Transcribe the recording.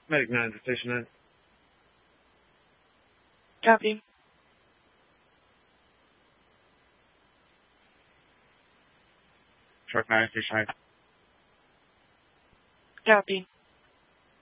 Medic 9 to Station 9. Copy. Truck 9, Station 9. Copy.